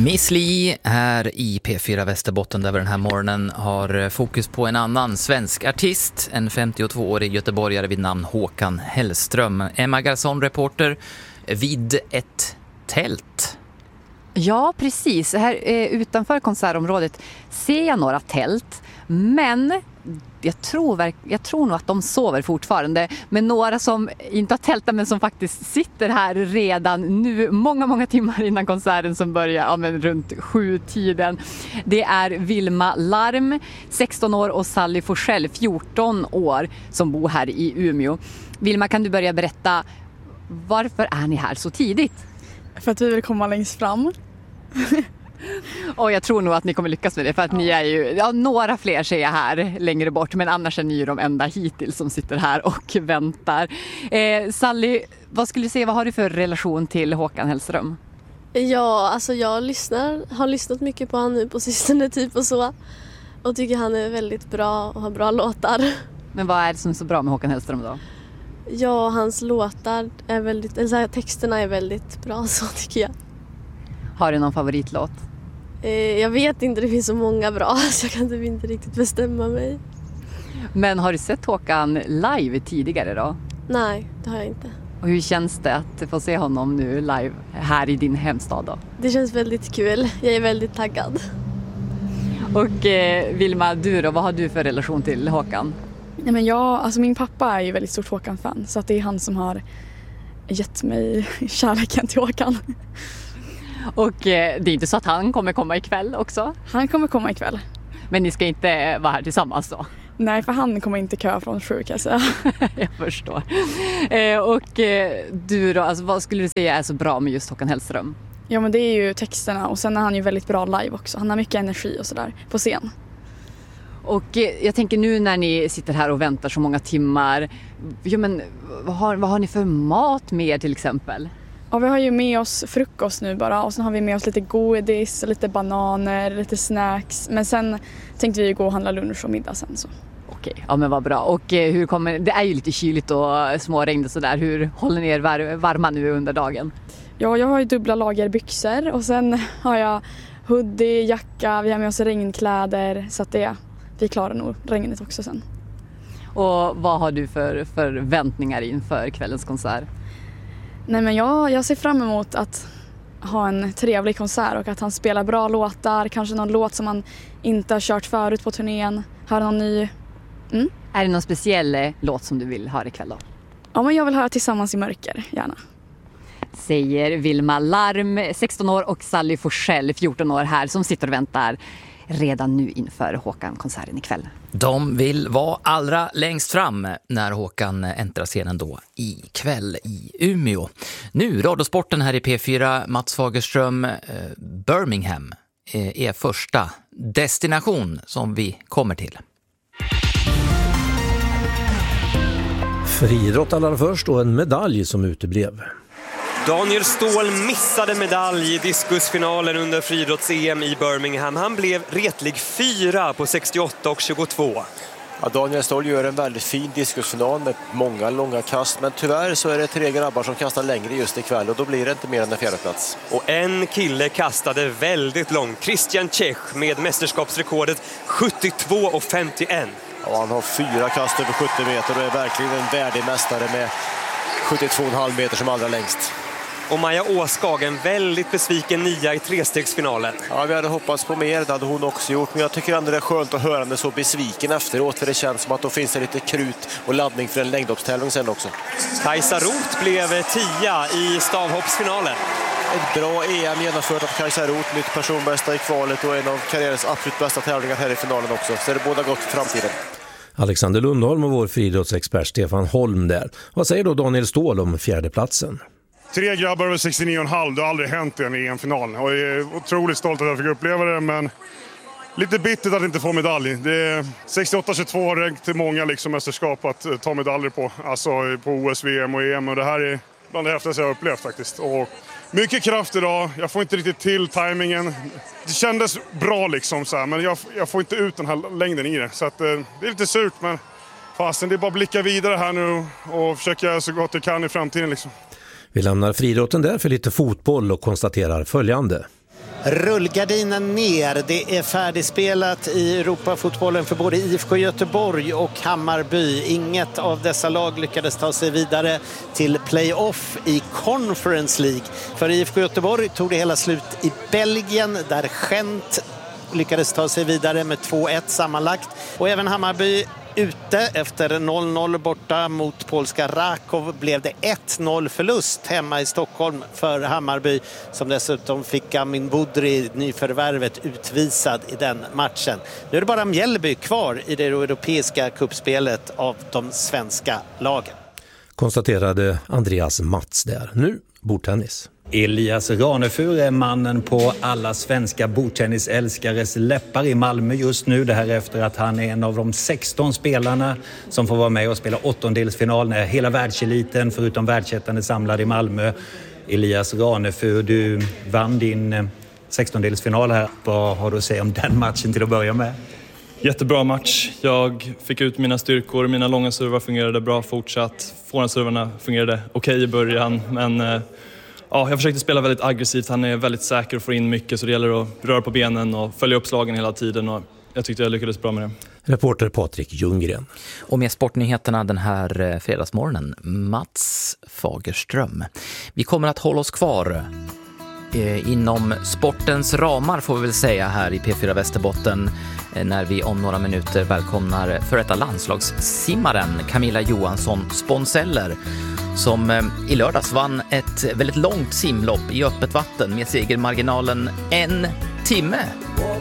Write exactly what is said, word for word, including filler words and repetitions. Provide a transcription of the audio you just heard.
Miss Li här i P fyra Västerbotten där vi den här morgonen har fokus på en annan svensk artist, en femtiotvåårig göteborgare vid namn Håkan Hellström. Emma Garson, reporter vid ett tält. Ja, precis. Här eh, utanför konsertområdet ser jag några tält, men jag tror, jag tror nog att de sover fortfarande. Men några som inte har tältat men som faktiskt sitter här redan nu, många, många timmar innan konserten som börjar ja, men runt sju tiden. Det är Vilma Larm, sexton år, och Sally Forsell, fjorton år, som bor här i Umeå. Vilma, kan du börja berätta, varför är ni här så tidigt? För att vi vill komma längst fram. Och jag tror nog att ni kommer lyckas med det, för att ja. ni är ju, ja, några fler ser jag här längre bort, men annars är ni ju de enda hittills som sitter här och väntar. Eh, Sally, vad skulle du säga, vad har du för relation till Håkan Hellström? Ja, alltså jag lyssnar, har lyssnat mycket på han nu på sistone typ och så, och tycker han är väldigt bra och har bra låtar. Men vad är det som är så bra med Håkan Hellström då? Ja, hans låtar är väldigt, eller texterna är väldigt bra, så tycker jag. Har du någon favoritlåt? Eh, jag vet inte, det finns så många bra så jag kan typ inte riktigt bestämma mig. Men har du sett Håkan live tidigare då? Nej, det har jag inte. Och hur känns det att få se honom nu live här i din hemstad då? Det känns väldigt kul, jag är väldigt taggad. Och eh, Vilma, du då, vad har du för relation till Håkan? Nej, men jag, alltså min pappa är ju väldigt stort Håkan-fan, så att det är han som har gett mig kärleken till Håkan. Och eh, det är inte så att han kommer komma ikväll också? Han kommer komma ikväll. Men ni ska inte vara här tillsammans då? Nej, för han kommer inte köra från sju, kan jag säga. Jag förstår. Eh, och eh, du då, alltså, vad skulle du säga är så bra med just Håkan Hellström? Ja, men det är ju texterna, och sen är han ju väldigt bra live också. Han har mycket energi och sådär på scen. Och eh, jag tänker nu när ni sitter här och väntar så många timmar, ja, men, vad, har, vad har ni för mat med er till exempel? Ja, vi har ju med oss frukost nu bara, och sen har vi med oss lite godis, lite bananer, lite snacks. Men sen tänkte vi gå och handla lunch och middag sen så. Okej, ja men vad bra. Och eh, hur kommer, det är ju lite kyligt och småregn och sådär. Hur håller ni er var, varma nu under dagen? Ja, jag har ju dubbla lager byxor, och sen har jag hoodie, jacka, vi har med oss regnkläder, så att det, vi klarar nog regnet också sen. Och vad har du för förväntningar inför kvällens konsert? Nej, men jag, jag ser fram emot att ha en trevlig konsert och att han spelar bra låtar. Kanske någon låt som han inte har kört förut på turnén. Höra någon ny. Mm? Är det någon speciell låt som du vill höra ikväll då? Ja, men jag vill höra Tillsammans i mörker, gärna. Säger Vilma Larm, sexton år, och Sally Forsell, fjorton år, här som sitter och väntar redan nu inför Håkan-konserten ikväll. De vill vara allra längst fram när Håkan äntrar scenen då ikväll i Umeå. Nu, Radiosporten här i P fyra, Mats Fagerström. Birmingham är första destination som vi kommer till. Friidrott allra först, och en medalj som uteblev. Daniel Ståhl missade medalj i diskusfinalen under friidrotts-E M i Birmingham. Han blev retlig fyra på sextioåtta och tjugotvå. Ja, Daniel Ståhl gör en väldigt fin diskusfinal med många långa kast, men tyvärr så är det tre grabbar som kastar längre just ikväll, och då blir det inte mer än en fjärde plats. Och en kille kastade väldigt långt, Christian Tjech, med mästerskapsrekordet sjuttiotvå och femtioen. Ja, han har fyra kast över sjuttio meter och är verkligen en värdig mästare med sjuttiotvå komma fem meter som allra längst. Och Maja Åskag, en väldigt besviken nia i trestegsfinalen. Ja, vi hade hoppats på mer, det hade hon också gjort. Men jag tycker ändå det är skönt att höra henne så besviken efteråt. För det känns som att då finns det lite krut och laddning för en längdhoppstävling sen också. Kajsa Roth blev tia i stavhoppsfinalen. Ett bra E M genomfört av Kajsa Roth, nytt personbästa i kvalet och en av karriärens absolut bästa tävlingar här i finalen också. Så det är båda gott för framtiden. Alexander Lundholm och vår friidrottsexpert Stefan Holm där. Vad säger då Daniel Ståhl om fjärdeplatsen? Tre grabbar över sextionio komma fem, det har aldrig hänt i en E M-final. Och jag är otroligt stolt att jag fick uppleva det, men lite bittert att inte få medalj. Det är sextioåtta tjugotvå har räckt till många liksom mästerskap att ta medaljer på. Alltså på O S, V M och E M, och det här är bland det häftigaste jag har upplevt faktiskt. Och mycket kraft idag, jag får inte riktigt till timingen. Det kändes bra liksom så här, men jag, jag får inte ut den här längden i det. Så att, eh, det är lite surt, men fasen, det är bara att blicka vidare här nu och försöka så gott jag kan i framtiden liksom. Vi lämnar friidrotten där för lite fotboll och konstaterar följande. Rullgardinen ner. Det är färdigspelat i Europafotbollen för både I F K Göteborg och Hammarby. Inget av dessa lag lyckades ta sig vidare till playoff i Conference League. För I F K Göteborg tog det hela slut i Belgien där Gent lyckades ta sig vidare med två ett sammanlagt. Och även Hammarby ute efter noll noll borta mot polska Rakow blev det ett noll förlust hemma i Stockholm för Hammarby, som dessutom fick Amin Budri, nyförvärvet, utvisad i den matchen. Nu är det bara Mjällby kvar i det europeiska kuppspelet av de svenska lagen. Konstaterade Andreas Mats där. Nu bordtennis. Elias Ranefur är mannen på alla svenska bordtennisälskares läppar i Malmö just nu. Det här efter att han är en av de sexton spelarna som får vara med och spela åttondelsfinal när hela världseliten förutom världsettan är samlad i Malmö. Elias Ranefur, du vann din sextondelsfinal här. Vad har du att säga om den matchen till att börja med? Jättebra match. Jag fick ut mina styrkor. Mina långa servar fungerade bra fortsatt. Forehandservarna fungerade okej okay i början. Men ja, jag försökte spela väldigt aggressivt. Han är väldigt säker och får in mycket. Så det gäller att röra på benen och följa upp slagen hela tiden. Och jag tyckte jag lyckades bra med det. Reporter Patrik Ljunggren. Och med sportnyheterna den här fredagsmorgonen, Mats Fagerström. Vi kommer att hålla oss kvar inom sportens ramar får vi väl säga här i P fyra Västerbotten när vi om några minuter välkomnar för detta landslagssimmaren Camilla Johansson Sponseller som i lördags vann ett väldigt långt simlopp i öppet vatten med segermarginalen en timme.